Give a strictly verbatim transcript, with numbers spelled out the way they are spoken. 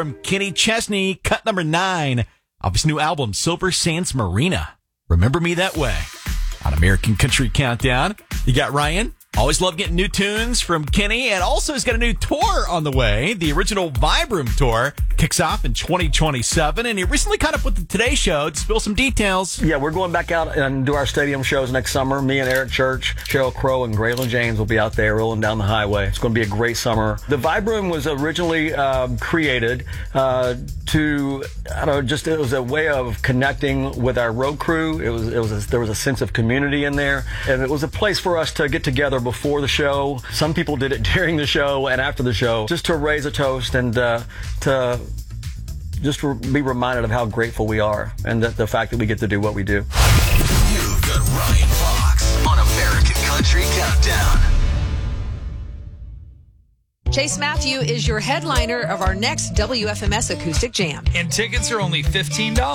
from Kenny Chesney, cut number nine of his new album, Silver Sands Marina. Remember Me That Way. On American Country Countdown, you got Ryan. Always love getting new tunes from Kenny, and also he's got a new tour on the way. The original Vibe Room tour kicks off in twenty twenty-seven, and he recently caught up with the Today Show to spill some details. Yeah, we're going back out and do our stadium shows next summer. Me and Eric Church, Sheryl Crow, and Graylin James will be out there rolling down the highway. It's going to be a great summer. The Vibe Room was originally uh, created uh, to, I don't know, just it was a way of connecting with our road crew. It was, it was a, there was a sense of community in there, and it was a place for us to get together before the show. Some people did it during the show and after the show, just to raise a toast and uh, to just re- be reminded of how grateful we are and that the fact that we get to do what we do. You've got Ryan Fox on American Country Countdown. Chase Matthew is your headliner of our next W F M S Acoustic Jam. And tickets are only fifteen dollars.